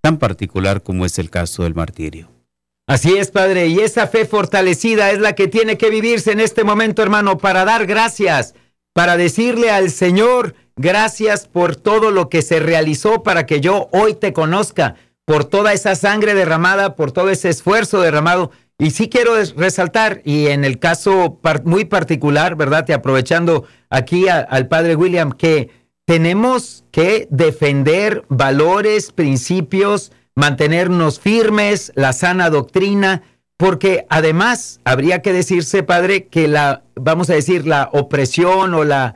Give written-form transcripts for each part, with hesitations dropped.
tan particular como es el caso del martirio. Así es, Padre, y esa fe fortalecida es la que tiene que vivirse en este momento, hermano, para dar gracias, para decirle al Señor, gracias por todo lo que se realizó para que yo hoy te conozca, por toda esa sangre derramada, por todo ese esfuerzo derramado. Y sí quiero resaltar, y en el caso muy particular, ¿verdad? Y aprovechando aquí al Padre William, que tenemos que defender valores, principios, mantenernos firmes, la sana doctrina, porque además habría que decirse, Padre, que la opresión o la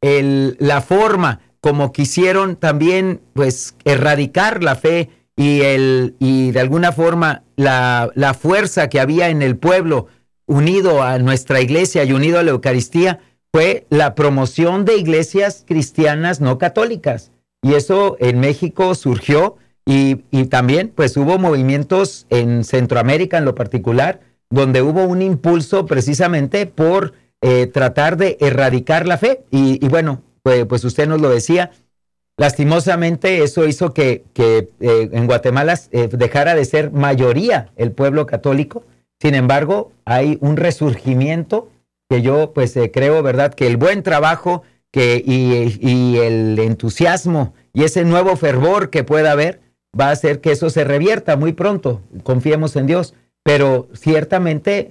forma como quisieron también, pues, erradicar la fe y de alguna forma la fuerza que había en el pueblo unido a nuestra iglesia y unido a la Eucaristía fue la promoción de iglesias cristianas no católicas. Y eso en México surgió y también pues hubo movimientos en Centroamérica en lo particular, donde hubo un impulso precisamente por tratar de erradicar la fe. Y bueno, pues usted nos lo decía, lastimosamente eso hizo que en Guatemala dejara de ser mayoría el pueblo católico. Sin embargo, hay un resurgimiento que yo pues creo, ¿verdad?, que el buen trabajo y el entusiasmo y ese nuevo fervor que pueda haber va a hacer que eso se revierta muy pronto. Confiemos en Dios, pero ciertamente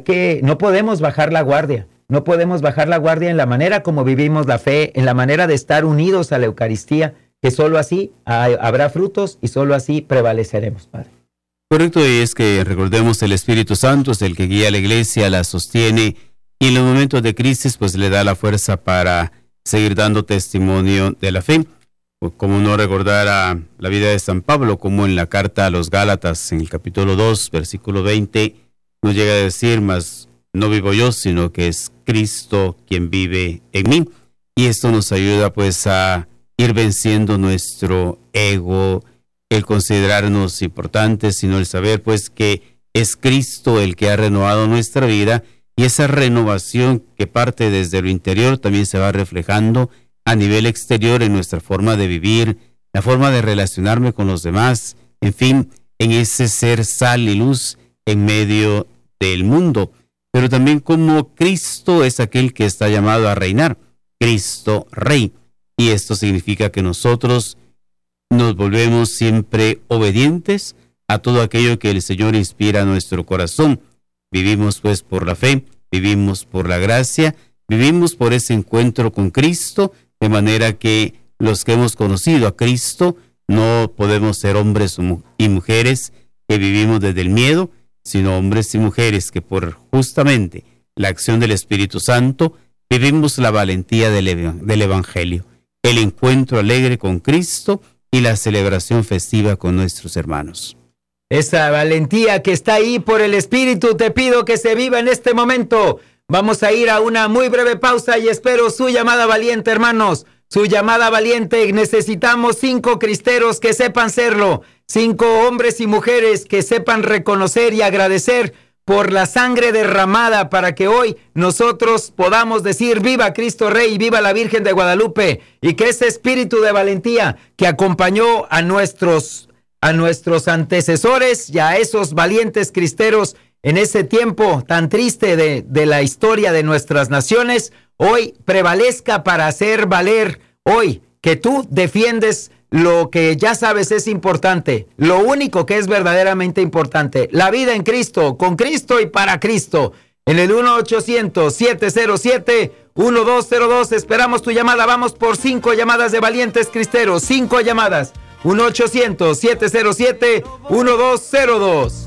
no podemos bajar la guardia. No podemos bajar la guardia en la manera como vivimos la fe, en la manera de estar unidos a la Eucaristía, que solo así habrá frutos y solo así prevaleceremos, Padre. Correcto, y es que recordemos, el Espíritu Santo es el que guía a la iglesia, la sostiene, y en los momentos de crisis pues le da la fuerza para seguir dando testimonio de la fe. Como no recordar a la vida de San Pablo, como en la carta a los Gálatas, en el capítulo 2, versículo 20, nos llega a decir, mas no vivo yo, sino que es Cristo quien vive en mí. Y esto nos ayuda pues a ir venciendo nuestro ego, el considerarnos importantes, sino el saber pues que es Cristo el que ha renovado nuestra vida, y esa renovación que parte desde lo interior también se va reflejando a nivel exterior en nuestra forma de vivir, la forma de relacionarme con los demás, en fin, en ese ser sal y luz en medio del mundo. Pero también como Cristo es aquel que está llamado a reinar, Cristo Rey. Y esto significa que nosotros nos volvemos siempre obedientes a todo aquello que el Señor inspira a nuestro corazón. Vivimos pues por la fe, vivimos por la gracia, vivimos por ese encuentro con Cristo, de manera que los que hemos conocido a Cristo no podemos ser hombres y mujeres que vivimos desde el miedo, sino hombres y mujeres que por justamente la acción del Espíritu Santo vivimos la valentía del Evangelio, el encuentro alegre con Cristo y la celebración festiva con nuestros hermanos. Esa valentía que está ahí por el Espíritu, te pido que se viva en este momento. Vamos a ir a una muy breve pausa y espero su llamada valiente, hermanos. Su llamada valiente. Necesitamos 5 cristeros que sepan serlo. 5 hombres y mujeres que sepan reconocer y agradecer por la sangre derramada para que hoy nosotros podamos decir viva Cristo Rey y viva la Virgen de Guadalupe, y que ese espíritu de valentía que acompañó a nuestros antecesores y a esos valientes cristeros en ese tiempo tan triste de la historia de nuestras naciones, hoy prevalezca para hacer valer hoy que tú defiendes lo que ya sabes es importante, lo único que es verdaderamente importante, la vida en Cristo, con Cristo y para Cristo. En el 1-800-707-1202 esperamos tu llamada. Vamos por 5 llamadas de valientes cristeros, 5 llamadas. 1-800-707-1202.